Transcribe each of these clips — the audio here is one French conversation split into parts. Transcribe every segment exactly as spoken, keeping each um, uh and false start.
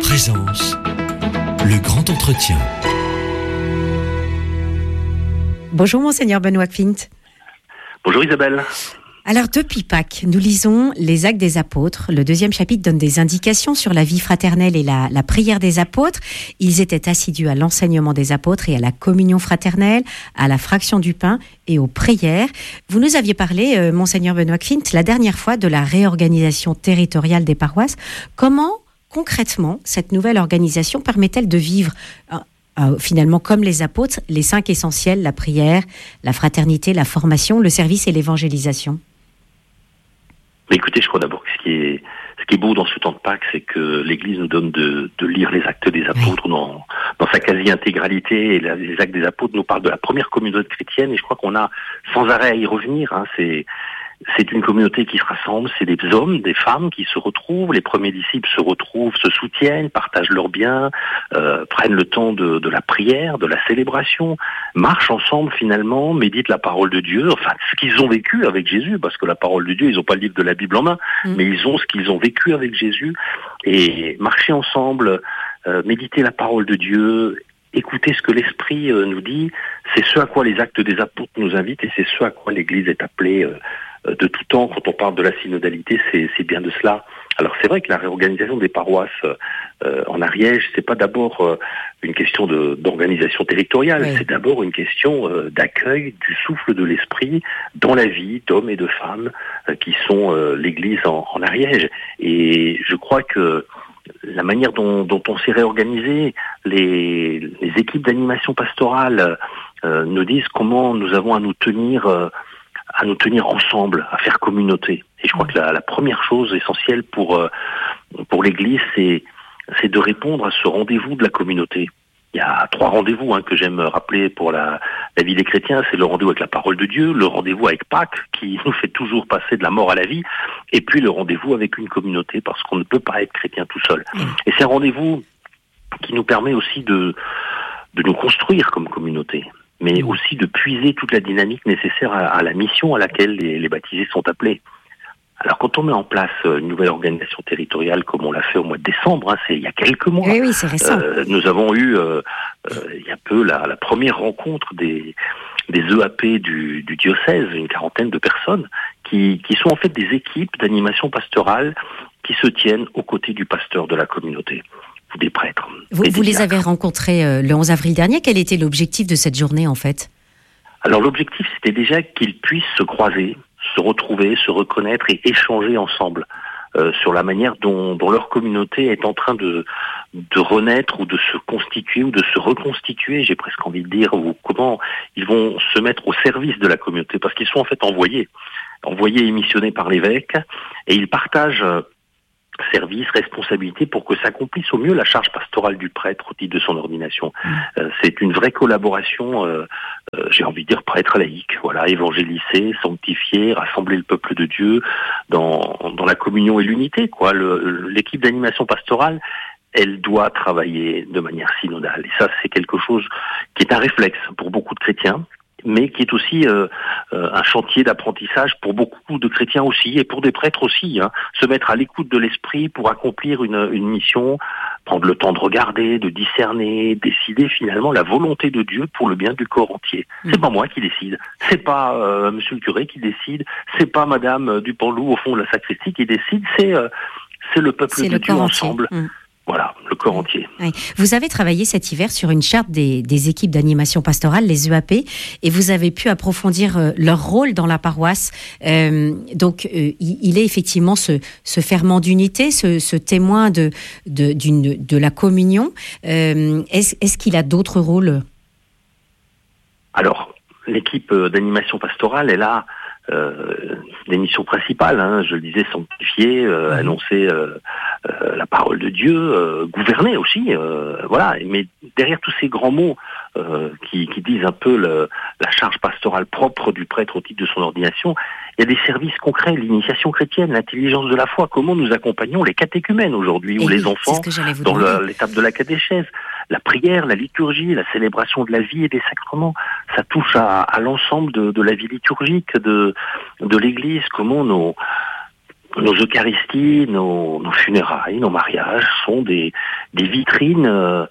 présence, le grand entretien. Bonjour Monseigneur Benoît Quint. Bonjour Isabelle. Alors depuis Pâques, nous lisons les Actes des Apôtres. Le deuxième chapitre donne des indications sur la vie fraternelle et la, la prière des apôtres. Ils étaient assidus à l'enseignement des apôtres et à la communion fraternelle, à la fraction du pain et aux prières. Vous nous aviez parlé, euh, Monseigneur Benoît Quint, la dernière fois de la réorganisation territoriale des paroisses. Comment, concrètement, cette nouvelle organisation permet-elle de vivre euh, euh, finalement comme les apôtres, les cinq essentiels, la prière, la fraternité, la formation, le service et l'évangélisation ? Mais écoutez, je crois d'abord que ce qui est, ce qui est beau dans ce temps de Pâques, c'est que l'Église nous donne de, de lire les actes des apôtres oui. dans, dans sa quasi-intégralité. Et la, les actes des apôtres nous parlent de la première communauté chrétienne, et je crois qu'on a sans arrêt à y revenir. Hein. C'est, c'est une communauté qui se rassemble, c'est des hommes, des femmes qui se retrouvent, les premiers disciples se retrouvent, se soutiennent, partagent leurs biens, euh, prennent le temps de, de la prière, de la célébration, marchent ensemble finalement, méditent la parole de Dieu, enfin ce qu'ils ont vécu avec Jésus, parce que la parole de Dieu, ils n'ont pas le livre de la Bible en main, mmh. mais ils ont ce qu'ils ont vécu avec Jésus, et marcher ensemble, euh, méditer la parole de Dieu, écouter ce que l'Esprit euh, nous dit, c'est ce à quoi les actes des apôtres nous invitent, et c'est ce à quoi l'Église est appelée euh, de tout temps. Quand on parle de la synodalité, c'est, c'est bien de cela. Alors c'est vrai que la réorganisation des paroisses euh, en Ariège, c'est pas d'abord euh, une question de, d'organisation territoriale, oui. c'est d'abord une question euh, d'accueil du souffle de l'esprit dans la vie d'hommes et de femmes euh, qui sont euh, l'Église en, en Ariège. Et je crois que la manière dont, dont on s'est réorganisé, les, les équipes d'animation pastorale euh, nous disent comment nous avons à nous tenir euh, à nous tenir ensemble, à faire communauté. Et je crois que la, la première chose essentielle pour euh, pour l'Église, c'est c'est de répondre à ce rendez-vous de la communauté. Il y a trois rendez-vous hein, que j'aime rappeler pour la, la vie des chrétiens. C'est le rendez-vous avec la parole de Dieu, le rendez-vous avec Pâques, qui nous fait toujours passer de la mort à la vie, et puis le rendez-vous avec une communauté, parce qu'on ne peut pas être chrétien tout seul. Mmh. Et c'est un rendez-vous qui nous permet aussi de de nous construire comme communauté, mais aussi de puiser toute la dynamique nécessaire à, à la mission à laquelle les, les baptisés sont appelés. Alors quand on met en place une nouvelle organisation territoriale comme on l'a fait au mois de décembre, hein, c'est il y a quelques mois, oui, oui, c'est récent. Euh, nous avons eu euh, euh, il y a peu la, la première rencontre des, des E A P du, du diocèse, une quarantaine de personnes, qui, qui sont en fait des équipes d'animation pastorale qui se tiennent aux côtés du pasteur de la communauté. Ou des prêtres. Vous, des vous les avez rencontrés euh, le onze avril dernier. Quel était l'objectif de cette journée, en fait ? Alors, l'objectif, c'était déjà qu'ils puissent se croiser, se retrouver, se reconnaître et échanger ensemble euh, sur la manière dont, dont leur communauté est en train de, de renaître ou de se constituer ou de se reconstituer, j'ai presque envie de dire, ou comment ils vont se mettre au service de la communauté, parce qu'ils sont en fait envoyés, envoyés et missionnés par l'évêque, et ils partagent euh, service, responsabilité pour que s'accomplisse au mieux la charge pastorale du prêtre au titre de son ordination. Mmh. Euh, c'est une vraie collaboration, euh, euh, j'ai envie de dire prêtre laïque, voilà, évangéliser, sanctifier, rassembler le peuple de Dieu dans, dans la communion et l'unité, quoi. Le, l'équipe d'animation pastorale, elle doit travailler de manière synodale. Et ça, c'est quelque chose qui est un réflexe pour beaucoup de chrétiens, mais qui est aussi euh, euh, un chantier d'apprentissage pour beaucoup de chrétiens aussi, et pour des prêtres aussi, hein. Se mettre à l'écoute de l'esprit pour accomplir une, une mission, prendre le temps de regarder, de discerner, décider finalement la volonté de Dieu pour le bien du corps entier. Mmh. C'est pas moi qui décide, c'est pas euh, monsieur le curé qui décide, c'est pas madame Dupanloup au fond de la sacristie qui décide, c'est, euh, c'est le peuple c'est de le Dieu ensemble. Mmh. Voilà, le corps entier. Oui. Vous avez travaillé cet hiver sur une charte des, des équipes d'animation pastorale, les E A P, et vous avez pu approfondir euh, leur rôle dans la paroisse. Euh, donc, euh, il, il est effectivement ce, ce ferment d'unité, ce, ce témoin de, de, d'une, de la communion. Euh, est-ce, est-ce qu'il a d'autres rôles ? Alors, l'équipe d'animation pastorale, elle a euh, des missions principales, hein, je le disais, sanctifier, euh, mmh. annoncer euh, euh, la parole de Dieu, euh, gouverner aussi, euh, voilà. Mais derrière tous ces grands mots euh, qui, qui disent un peu le, la charge pastorale propre du prêtre au titre de son ordination, il y a des services concrets, l'initiation chrétienne, l'intelligence de la foi, comment nous accompagnons les catéchumènes aujourd'hui, ou les enfants dans le, l'étape de la catéchèse. La prière, la liturgie, la célébration de la vie et des sacrements, ça touche à, à l'ensemble de, de la vie liturgique de, de l'Église. Comment nos, nos Eucharisties, nos, nos funérailles, nos mariages sont des, des vitrines euh,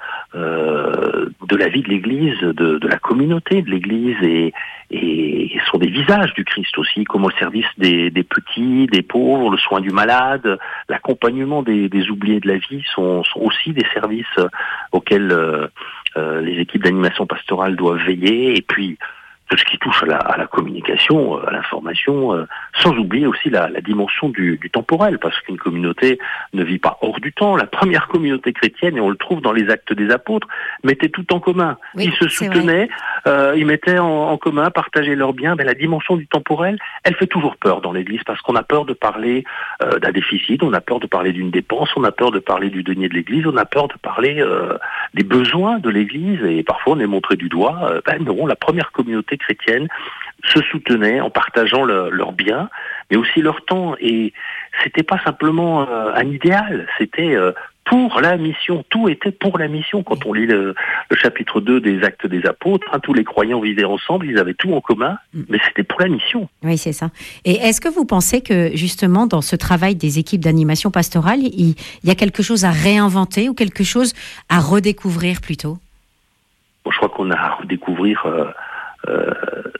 euh, de la vie de l'Église, de, de la communauté de l'Église, et, et, et sont des visages du Christ aussi, comme au service des, des petits, des pauvres, le soin du malade, l'accompagnement des, des oubliés de la vie sont, sont aussi des services auxquels euh, euh, les équipes d'animation pastorale doivent veiller, et puis tout ce qui touche à la, à la communication, à l'information, euh, sans oublier aussi la, la dimension du, du temporel, parce qu'une communauté ne vit pas hors du temps. La première communauté chrétienne, et on le trouve dans les Actes des Apôtres, mettait tout en commun. Oui, ils se soutenaient, euh, ils mettaient en, en commun, partageaient leurs biens. Ben, la dimension du temporel, elle fait toujours peur dans l'Église, parce qu'on a peur de parler euh, d'un déficit, on a peur de parler d'une dépense, on a peur de parler du denier de l'Église, on a peur de parler euh, des besoins de l'Église, et parfois on est montré du doigt. Euh, ben non, la première communauté chrétienne se soutenaient en partageant le, leurs biens, mais aussi leur temps. Et c'était pas simplement euh, un idéal, c'était euh, pour la mission. Tout était pour la mission. Quand on lit le, le chapitre deux des Actes des Apôtres, hein, tous les croyants vivaient ensemble, ils avaient tout en commun, mais c'était pour la mission. Oui, c'est ça. Et est-ce que vous pensez que, justement, dans ce travail des équipes d'animation pastorale, il, il y a quelque chose à réinventer ou quelque chose à redécouvrir plutôt ? Bon, je crois qu'on a à redécouvrir... Euh, Euh,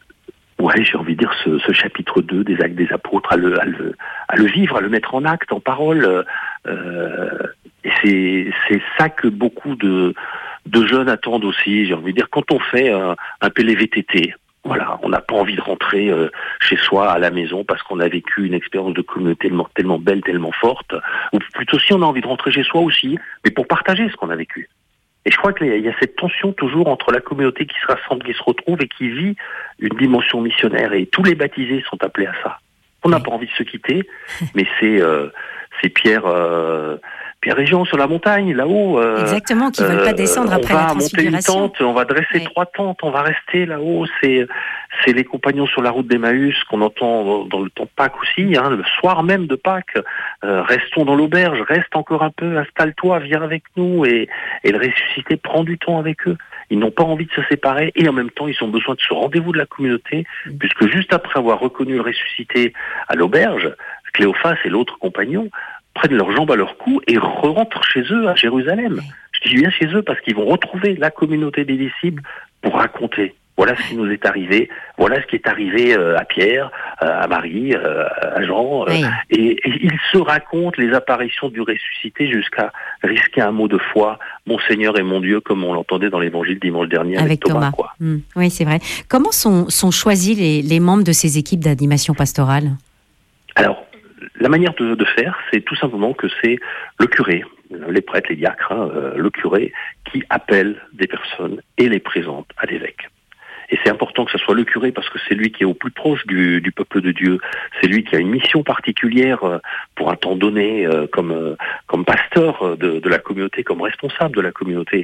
ouais, j'ai envie de dire ce, ce chapitre deux des Actes des Apôtres, à le, à, le, à le vivre, à le mettre en acte, en parole. Euh, et c'est, c'est ça que beaucoup de, de jeunes attendent aussi. J'ai envie de dire, quand on fait un, un P L V T T, voilà, on n'a pas envie de rentrer euh, chez soi à la maison parce qu'on a vécu une expérience de communauté tellement, tellement belle, tellement forte. Ou plutôt, si on a envie de rentrer chez soi aussi, mais pour partager ce qu'on a vécu. Et je crois qu'il y a cette tension toujours entre la communauté qui se rassemble, qui se retrouve et qui vit une dimension missionnaire. Et tous les baptisés sont appelés à ça. On n'a pas envie de se quitter, mais c'est, euh, c'est Pierre, euh, Pierre et Jean sur la montagne, là-haut. Euh, Exactement, qui ne veulent pas descendre après la transfiguration. On va monter une tente, on va dresser oui. trois tentes, on va rester là-haut. C'est, c'est les compagnons sur la route d'Emmaüs qu'on entend dans le temps de Pâques aussi, hein, le soir même de Pâques. Euh, restons dans l'auberge, reste encore un peu, installe-toi, viens avec nous. Et, et le ressuscité prend du temps avec eux. Ils n'ont pas envie de se séparer et en même temps, ils ont besoin de ce rendez-vous de la communauté, mmh. puisque juste après avoir reconnu le ressuscité à l'auberge, Cléophas et l'autre compagnon prennent leurs jambes à leur cou et rentrent chez eux à Jérusalem. Je dis bien chez eux parce qu'ils vont retrouver la communauté des disciples pour raconter. Voilà ce qui nous est arrivé, voilà ce qui est arrivé à Pierre, à Marie, à Jean. Oui. Et, et ils se racontent les apparitions du ressuscité jusqu'à risquer un mot de foi, mon Seigneur et mon Dieu, comme on l'entendait dans l'évangile dimanche dernier avec, avec Thomas. Thomas. Quoi. Mmh. Oui, c'est vrai. Comment sont, sont choisis les, les membres de ces équipes d'animation pastorale ? Alors, la manière de, de faire, c'est tout simplement que c'est le curé, les prêtres, les diacres, hein, euh, le curé qui appelle des personnes et les présente à l'évêque. Et c'est important que ce soit le curé parce que c'est lui qui est au plus proche du, du peuple de Dieu. C'est lui qui a une mission particulière pour un temps donné comme, comme pasteur de, de la communauté, comme responsable de la communauté.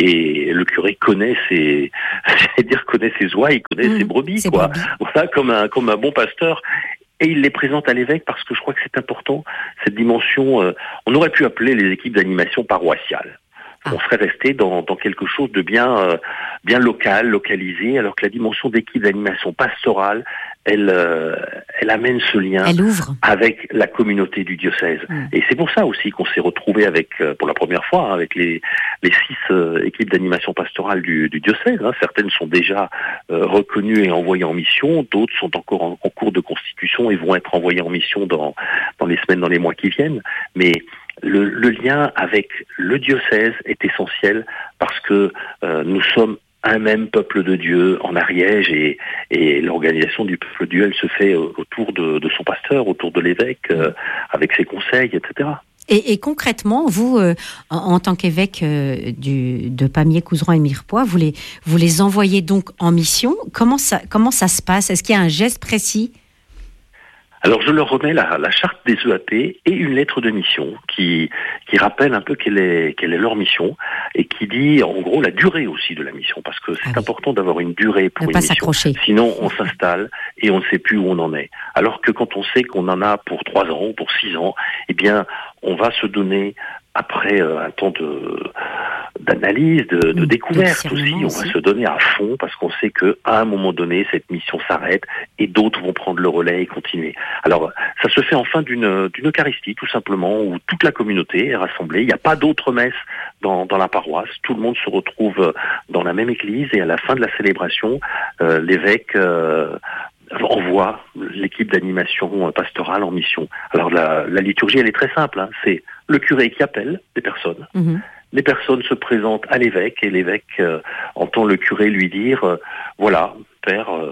Et le curé connaît ses, c'est-à-dire connaît ses oies, il connaît mmh, ses brebis, quoi. Brebis. Voilà, comme un, comme un bon pasteur. Et il les présente à l'évêque parce que je crois que c'est important, cette dimension. Euh, on aurait pu appeler les équipes d'animation paroissiales. On serait resté dans, dans quelque chose de bien, euh, bien local, localisé, alors que la dimension d'équipe d'animation pastorale, elle, euh, elle amène ce lien elle ouvre. Avec la communauté du diocèse. Mmh. Et c'est pour ça aussi qu'on s'est retrouvé avec, euh, pour la première fois, hein, avec les, les six euh, équipes d'animation pastorale du, du diocèse. Hein. Certaines sont déjà euh, reconnues et envoyées en mission, d'autres sont encore en, en cours de constitution et vont être envoyées en mission dans, dans les semaines, dans les mois qui viennent. Mais Le, le lien avec le diocèse est essentiel parce que euh, nous sommes un même peuple de Dieu en Ariège et, et l'organisation du peuple de Dieu, elle se fait autour de, de son pasteur, autour de l'évêque, euh, avec ses conseils, et cetera. Et, et concrètement, vous, euh, en, en tant qu'évêque euh, du, de Pamiers, Couserans et Mirepoix, vous les, vous les envoyez donc en mission. Comment ça, comment ça se passe ? Est-ce qu'il y a un geste précis ? Alors je leur remets la, la charte des E A P et une lettre de mission qui qui rappelle un peu quelle est quelle est leur mission et qui dit en gros la durée aussi de la mission parce que c'est ah oui. important d'avoir une durée pour ne une pas mission. S'accrocher. Sinon on s'installe et on ne sait plus où on en est. Alors que quand on sait qu'on en a pour trois ans ou pour six ans, eh bien on va se donner après euh, un temps de d'analyse, de, de mmh, découverte de aussi. On aussi. va se donner à fond parce qu'on sait que à un moment donné, cette mission s'arrête et d'autres vont prendre le relais et continuer. Alors, ça se fait en fin d'une, d'une Eucharistie, tout simplement, où toute la communauté est rassemblée. Il n'y a pas d'autre messe dans, dans la paroisse. Tout le monde se retrouve dans la même église et à la fin de la célébration, euh, l'évêque euh, envoie l'équipe d'animation pastorale en mission. Alors, la, la liturgie, elle est très simple. Hein. C'est le curé qui appelle des personnes. Mmh. Les personnes se présentent à l'évêque et l'évêque euh, entend le curé lui dire euh, voilà, Père, euh,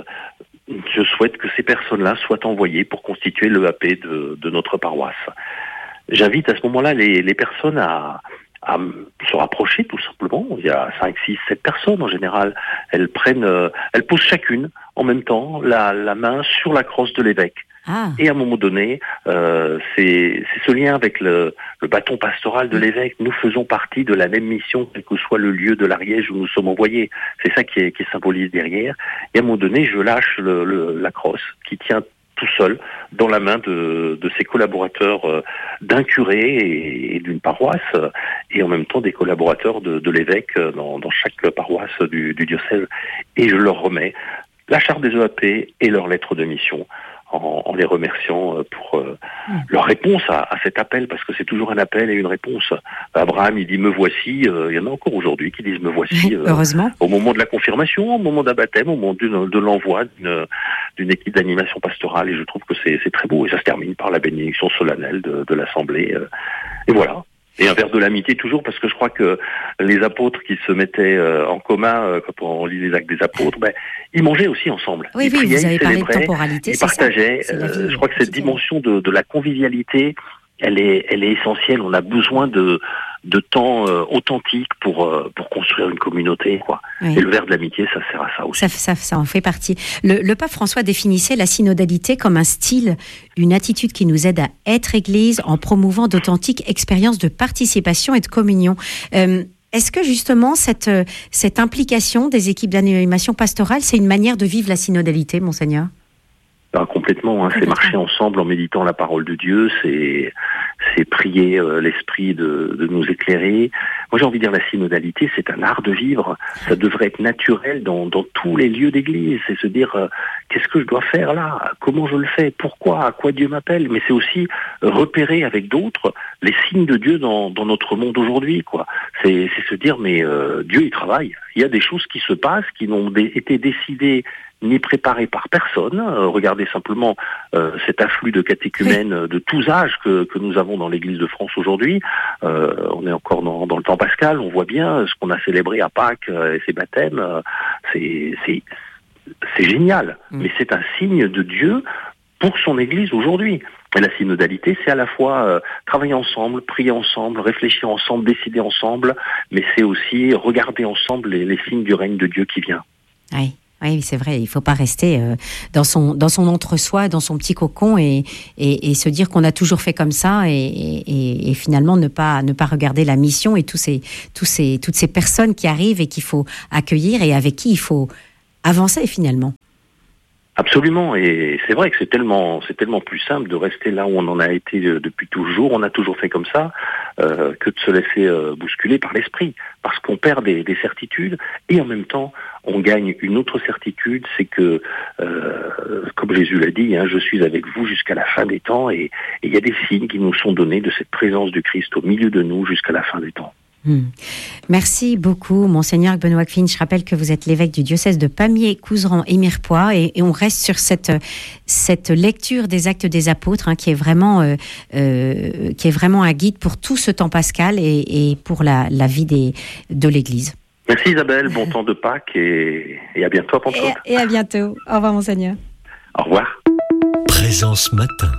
je souhaite que ces personnes-là soient envoyées pour constituer l'E A P de, de notre paroisse. J'invite à ce moment-là les, les personnes à, à se rapprocher tout simplement. Il y a cinq, six, sept personnes en général. Elles prennent, euh, elles posent chacune en même temps la, la main sur la crosse de l'évêque. Ah. Et à un moment donné, euh, c'est, c'est ce lien avec le, le bâton pastoral de l'évêque. Nous faisons partie de la même mission, quel que soit le lieu de l'Ariège où nous sommes envoyés. C'est ça qui est, qui symbolise derrière. Et à un moment donné, je lâche le, le, la crosse qui tient tout seul dans la main de, de ses collaborateurs euh, d'un curé et, et d'une paroisse, euh, et en même temps des collaborateurs de, de l'évêque euh, dans, dans chaque paroisse du, du diocèse. Et je leur remets la charte des E A P et leur lettre de mission. En, en les remerciant pour euh, mmh. leur réponse à, à cet appel, parce que c'est toujours un appel et une réponse. Abraham, il dit « me voici euh, », il y en a encore aujourd'hui qui disent « me voici euh, ». Heureusement. Au moment de la confirmation, au moment d'un baptême, au moment d'une, de l'envoi d'une, d'une équipe d'animation pastorale, et je trouve que c'est, c'est très beau, et ça se termine par la bénédiction solennelle de, de l'Assemblée. Euh, et voilà. Et un verre de l'amitié toujours, parce que je crois que les apôtres qui se mettaient euh, en commun euh, quand on lit les actes des apôtres, ben, ils mangeaient aussi ensemble. Oui, ils oui, priaient, vous avez ils parlé de célébraient, temporalité, ils c'est partageaient. ça, euh, je crois que cette dimension de, de la convivialité, elle est, elle est essentielle. On a besoin de, de temps euh, authentique pour, euh, pour construire une communauté, quoi. Oui. Et le verre de l'amitié, ça sert à ça aussi. Ça, ça, ça en fait partie. Le, le pape François définissait la synodalité comme un style, une attitude qui nous aide à être Église en promouvant d'authentiques expériences de participation et de communion. Euh, Est-ce que justement cette, cette implication des équipes d'animation pastorale, c'est une manière de vivre la synodalité, Monseigneur ? Ben, complètement, hein, complètement. C'est marcher ensemble en méditant la parole de Dieu, c'est, c'est prier euh, l'Esprit de, de nous éclairer. Moi j'ai envie de dire la synodalité, c'est un art de vivre. Ça devrait être naturel dans, dans tous les lieux d'église. C'est se dire euh, qu'est-ce que je dois faire là ? Comment je le fais ? Pourquoi ? À quoi Dieu m'appelle ? Mais c'est aussi repérer avec d'autres les signes de Dieu dans, dans notre monde aujourd'hui, quoi. C'est, c'est se dire mais euh, Dieu il travaille. Il y a des choses qui se passent qui n'ont dé- été décidées ni préparé par personne. Euh, regardez simplement euh, cet afflux de catéchumènes oui. de tous âges que, que nous avons dans l'Église de France aujourd'hui. Euh, on est encore dans, dans le temps pascal, on voit bien ce qu'on a célébré à Pâques euh, et ses baptêmes. Euh, c'est, c'est, c'est génial, mmh. mais c'est un signe de Dieu pour son Église aujourd'hui. Et la synodalité, c'est à la fois euh, travailler ensemble, prier ensemble, réfléchir ensemble, décider ensemble, mais c'est aussi regarder ensemble les, les signes du règne de Dieu qui vient. Oui. Oui, c'est vrai, il ne faut pas rester euh, dans son, dans son entre-soi, dans son petit cocon et, et, et se dire qu'on a toujours fait comme ça et, et, et finalement ne pas, ne pas regarder la mission et tous ces, tous ces, toutes ces personnes qui arrivent et qu'il faut accueillir et avec qui il faut avancer finalement. Absolument, et c'est vrai que c'est tellement, c'est tellement plus simple de rester là où on en a été depuis toujours, on a toujours fait comme ça, euh, que de se laisser euh, bousculer par l'esprit, parce qu'on perd des, des certitudes, et en même temps, on gagne une autre certitude, c'est que, euh, comme Jésus l'a dit, hein, je suis avec vous jusqu'à la fin des temps, et il y a des signes qui nous sont donnés de cette présence du Christ au milieu de nous jusqu'à la fin des temps. Mmh. Merci beaucoup, Monseigneur Benoît Quevin. Je rappelle que vous êtes l'évêque du diocèse de Pamiers, Couserans et Mirepoix, et, et on reste sur cette, cette lecture des Actes des Apôtres, hein, qui est vraiment, euh, euh, qui est vraiment un guide pour tout ce temps pascal et, et pour la, la vie des, de l'Église. Merci Isabelle, bon temps de Pâques et, et à bientôt à Pentecôte. Et, et à bientôt. Au revoir, Monseigneur. Au revoir. Présence matin.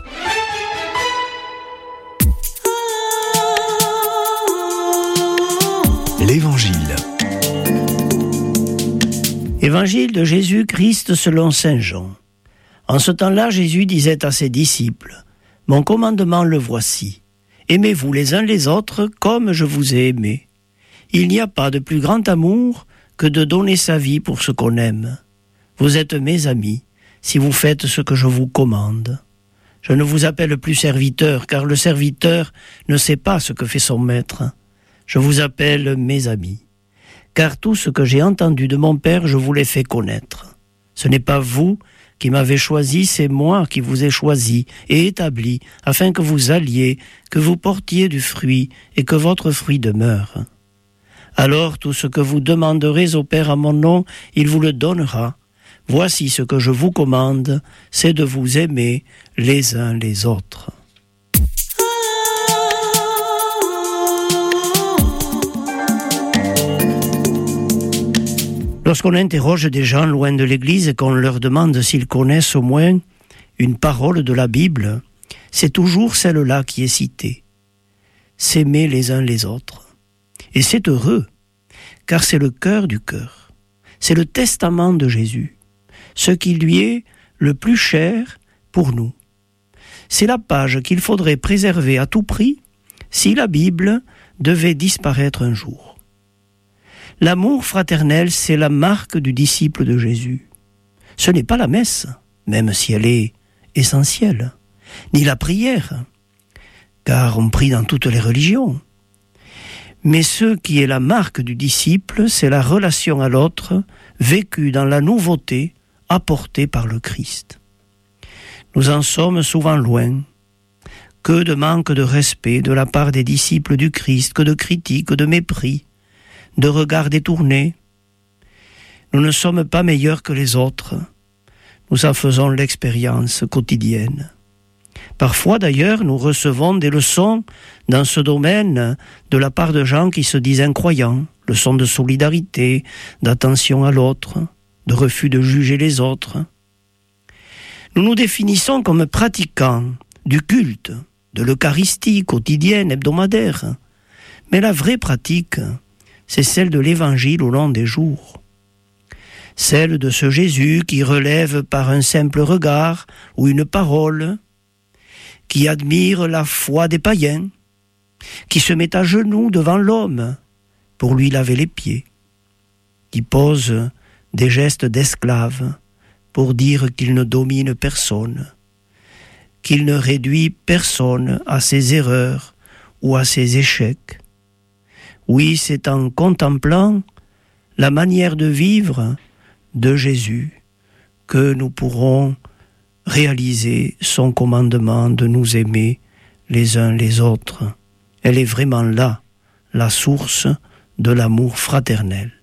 L'Évangile. Évangile de Jésus-Christ selon saint Jean. En ce temps-là, Jésus disait à ses disciples : « Mon commandement le voici. Aimez-vous les uns les autres comme je vous ai aimés. Il n'y a pas de plus grand amour que de donner sa vie pour ce qu'on aime. Vous êtes mes amis, si vous faites ce que je vous commande. Je ne vous appelle plus serviteur, car le serviteur ne sait pas ce que fait son maître. Je vous appelle mes amis, car tout ce que j'ai entendu de mon Père, je vous l'ai fait connaître. Ce n'est pas vous qui m'avez choisi, c'est moi qui vous ai choisi et établi, afin que vous alliez, que vous portiez du fruit et que votre fruit demeure. Alors tout ce que vous demanderez au Père à mon nom, il vous le donnera. Voici ce que je vous commande, c'est de vous aimer les uns les autres. Lorsqu'on interroge des gens loin de l'Église et qu'on leur demande s'ils connaissent au moins une parole de la Bible, c'est toujours celle-là qui est citée. S'aimer les uns les autres. Et c'est heureux, car c'est le cœur du cœur. C'est le testament de Jésus, ce qui lui est le plus cher pour nous. C'est la page qu'il faudrait préserver à tout prix si la Bible devait disparaître un jour. L'amour fraternel, c'est la marque du disciple de Jésus. Ce n'est pas la messe, même si elle est essentielle, ni la prière, car on prie dans toutes les religions. Mais ce qui est la marque du disciple, c'est la relation à l'autre, vécue dans la nouveauté apportée par le Christ. Nous en sommes souvent loin. Que de manque de respect de la part des disciples du Christ, que de critiques, de mépris, de regards détournés. Nous ne sommes pas meilleurs que les autres. Nous en faisons l'expérience quotidienne. Parfois, d'ailleurs, nous recevons des leçons dans ce domaine de la part de gens qui se disent incroyants, leçons de solidarité, d'attention à l'autre, de refus de juger les autres. Nous nous définissons comme pratiquants du culte, de l'Eucharistie quotidienne, hebdomadaire. Mais la vraie pratique, c'est celle de l'Évangile au long des jours. Celle de ce Jésus qui relève par un simple regard ou une parole, qui admire la foi des païens, qui se met à genoux devant l'homme pour lui laver les pieds, qui pose des gestes d'esclave pour dire qu'il ne domine personne, qu'il ne réduit personne à ses erreurs ou à ses échecs. Oui, c'est en contemplant la manière de vivre de Jésus que nous pourrons réaliser son commandement de nous aimer les uns les autres. Elle est vraiment là, la source de l'amour fraternel.